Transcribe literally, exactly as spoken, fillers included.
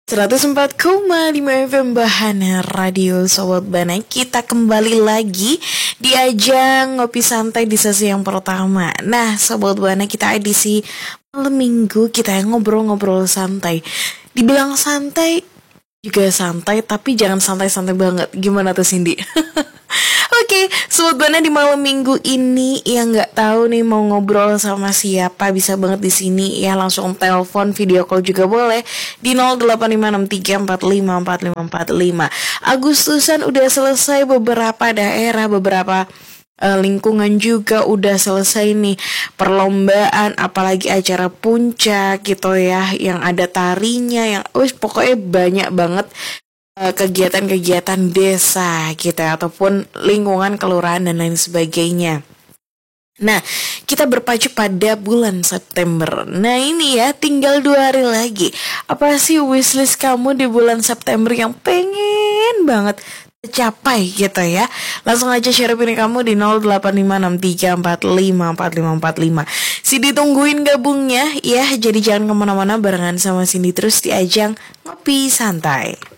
seratus empat koma lima F M Bahana Radio Sobat Bana. Kita kembali lagi di ajang ngopi santai di sesi yang pertama. Nah Sobat Bana, kita edisi malam minggu, kita yang ngobrol-ngobrol santai. Dibilang santai juga santai, tapi jangan santai-santai banget. Gimana tuh Cindy? Oke, Sobat Bana, di malam minggu ini yang nggak tahu nih mau ngobrol sama siapa, bisa banget di sini ya, langsung telepon, video call juga boleh di nol delapan lima enam tiga empat lima empat lima empat lima. Agustusan udah selesai, beberapa daerah, beberapa uh, lingkungan juga udah selesai nih perlombaan, apalagi acara puncak gitu ya, yang ada tarinya, yang wis pokoknya banyak banget kegiatan-kegiatan desa gitu ya, ataupun lingkungan kelurahan dan lain sebagainya. Nah, kita berpacu pada bulan September. Nah ini ya, tinggal dua hari lagi. Apa sih wishlist kamu di bulan September yang pengen banget tercapai gitu ya? Langsung aja share opini kamu di nol delapan lima enam tiga empat lima empat lima empat lima. Cindy tungguin gabungnya ya. Jadi jangan kemana-mana, barengan sama Cindy terus di ajang ngopi santai.